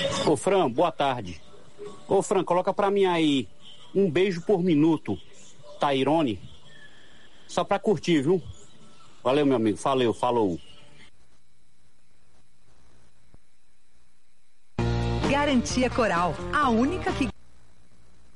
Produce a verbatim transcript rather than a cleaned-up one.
Ô Fran, boa tarde. Ô Fran, coloca pra mim aí um beijo por minuto, Tairone. Só pra curtir, viu? Valeu, meu amigo. Valeu, falou. Garantia Coral, a única que